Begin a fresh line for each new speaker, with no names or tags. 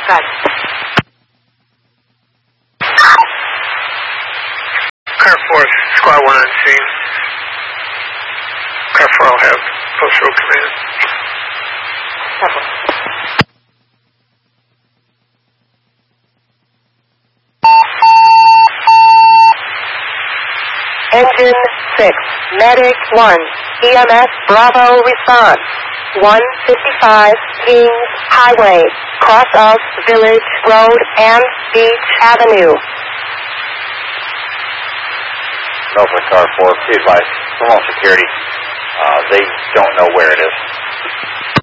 effect.
Car 4, Squad 1 on scene. Car 4 will have post road command.
Engine 6, Medic 1, EMS Bravo response. 155 Kings Highway, cross of Village Road and Beach Avenue.
Norfolk Car 4, be advised, from all security, they don't know where it is.